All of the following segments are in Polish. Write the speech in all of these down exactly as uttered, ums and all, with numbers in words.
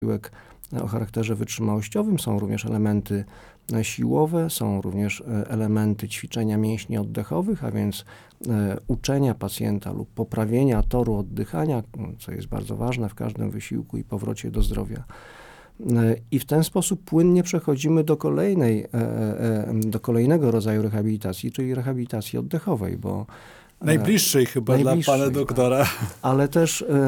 wysiłek o charakterze wytrzymałościowym, są również elementy siłowe, są również elementy ćwiczenia mięśni oddechowych, a więc uczenia pacjenta lub poprawienia toru oddychania, co jest bardzo ważne w każdym wysiłku i powrocie do zdrowia. I w ten sposób płynnie przechodzimy do kolejnej, do kolejnego rodzaju rehabilitacji, czyli rehabilitacji oddechowej, bo Najbliższej chyba najbliższej, dla pana doktora. Ale też y, y,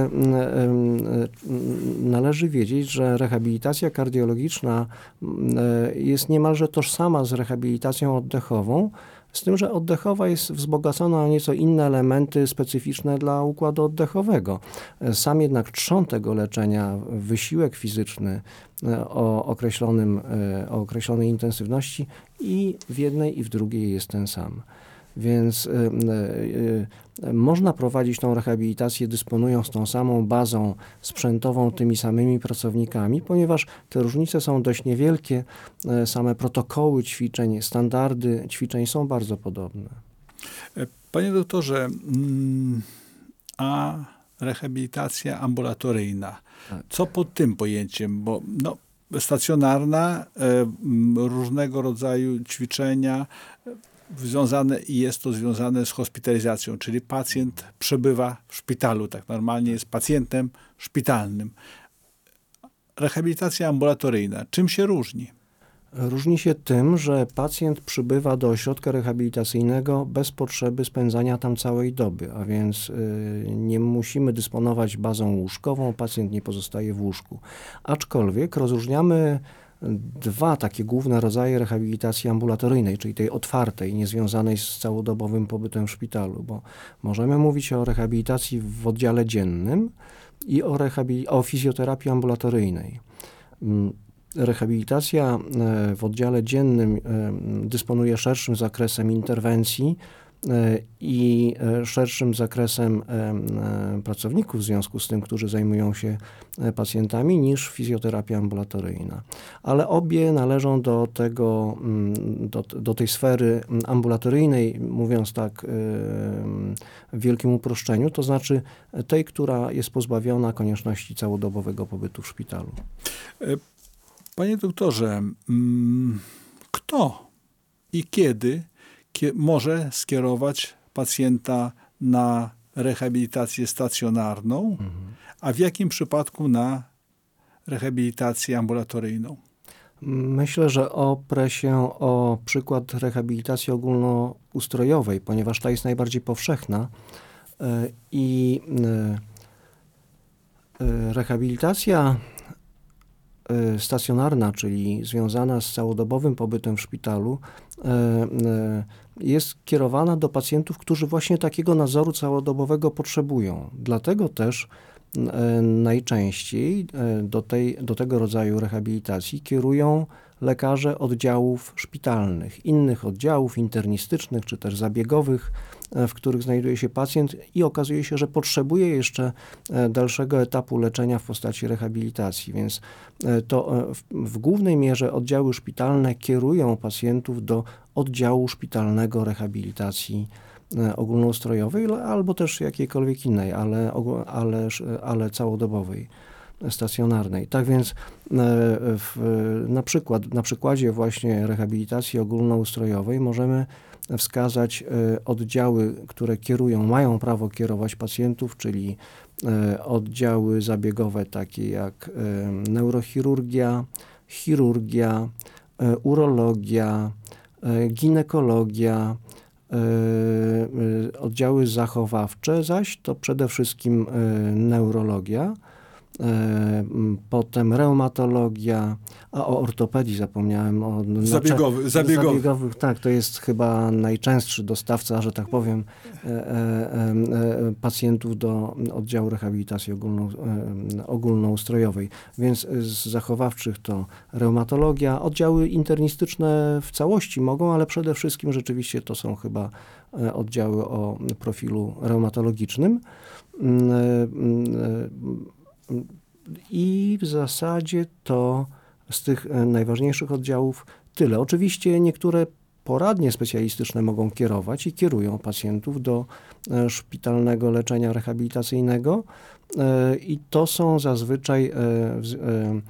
y, należy wiedzieć, że rehabilitacja kardiologiczna y, jest niemalże tożsama z rehabilitacją oddechową, z tym, że oddechowa jest wzbogacona o nieco inne elementy specyficzne dla układu oddechowego. Sam jednak trzon tego leczenia, wysiłek fizyczny o, określonym, o określonej intensywności i w jednej i w drugiej jest ten sam. Więc y, y, y, można prowadzić tą rehabilitację dysponując tą samą bazą sprzętową, tymi samymi pracownikami, ponieważ te różnice są dość niewielkie. Y, same protokoły ćwiczeń, standardy ćwiczeń są bardzo podobne. Panie doktorze, a rehabilitacja ambulatoryjna, tak. Co pod tym pojęciem? Bo no, stacjonarna, y, różnego rodzaju ćwiczenia, związane i jest to związane z hospitalizacją, czyli pacjent przebywa w szpitalu, tak normalnie jest pacjentem szpitalnym. Rehabilitacja ambulatoryjna, czym się różni? Różni się tym, że pacjent przybywa do ośrodka rehabilitacyjnego bez potrzeby spędzania tam całej doby, a więc y, nie musimy dysponować bazą łóżkową, pacjent nie pozostaje w łóżku. Aczkolwiek rozróżniamy dwa takie główne rodzaje rehabilitacji ambulatoryjnej, czyli tej otwartej, niezwiązanej z całodobowym pobytem w szpitalu, bo możemy mówić o rehabilitacji w oddziale dziennym i o, rehabil- o fizjoterapii ambulatoryjnej. Rehabilitacja w oddziale dziennym dysponuje szerszym zakresem interwencji i szerszym zakresem pracowników w związku z tym, którzy zajmują się pacjentami, niż fizjoterapia ambulatoryjna. Ale obie należą do tego, do, do tej sfery ambulatoryjnej, mówiąc tak w wielkim uproszczeniu, to znaczy tej, która jest pozbawiona konieczności całodobowego pobytu w szpitalu. Panie doktorze, kto i kiedy może skierować pacjenta na rehabilitację stacjonarną, mhm. a w jakim przypadku na rehabilitację ambulatoryjną? Myślę, że oprę się o przykład rehabilitacji ogólnoustrojowej, ponieważ ta jest najbardziej powszechna i rehabilitacja stacjonarna, czyli związana z całodobowym pobytem w szpitalu, jest kierowana do pacjentów, którzy właśnie takiego nadzoru całodobowego potrzebują. Dlatego też najczęściej do, tej, do tego rodzaju rehabilitacji kierują lekarze oddziałów szpitalnych, innych oddziałów internistycznych czy też zabiegowych, w których znajduje się pacjent i okazuje się, że potrzebuje jeszcze dalszego etapu leczenia w postaci rehabilitacji. Więc to w, w głównej mierze oddziały szpitalne kierują pacjentów do oddziału szpitalnego rehabilitacji ogólnoustrojowej albo też jakiejkolwiek innej, ale, ale, ale całodobowej, stacjonarnej. Tak więc w, na przykład, na przykładzie właśnie rehabilitacji ogólnoustrojowej możemy wskazać oddziały, które kierują, mają prawo kierować pacjentów, czyli oddziały zabiegowe takie jak neurochirurgia, chirurgia, urologia, ginekologia, oddziały zachowawcze zaś to przede wszystkim neurologia, potem reumatologia, a o ortopedii zapomniałem. O Zabiegowy, zabiegowy. zabiegowych. Tak, to jest chyba najczęstszy dostawca, że tak powiem, e, e, e, pacjentów do oddziału rehabilitacji ogólno, e, ogólnoustrojowej. Więc z zachowawczych to reumatologia, oddziały internistyczne w całości mogą, ale przede wszystkim rzeczywiście to są chyba oddziały o profilu reumatologicznym. I w zasadzie to z tych najważniejszych oddziałów tyle. Oczywiście niektóre poradnie specjalistyczne mogą kierować i kierują pacjentów do szpitalnego leczenia rehabilitacyjnego i to są zazwyczaj